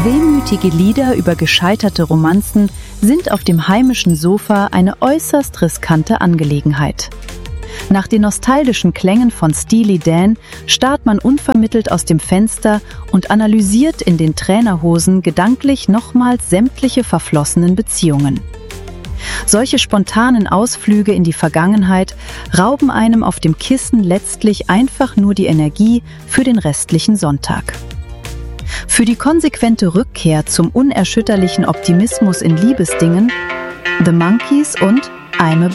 Wehmütige Lieder über gescheiterte Romanzen sind auf dem heimischen Sofa eine äußerst riskante Angelegenheit. Nach den nostalgischen Klängen von Steely Dan starrt man unvermittelt aus dem Fenster und analysiert in den Trainerhosen gedanklich nochmals sämtliche verflossenen Beziehungen. Solche spontanen Ausflüge in die Vergangenheit rauben einem auf dem Kissen letztlich einfach nur die Energie für den restlichen Sonntag. Für die konsequente Rückkehr zum unerschütterlichen Optimismus in Liebesdingen The Monkees und I'm a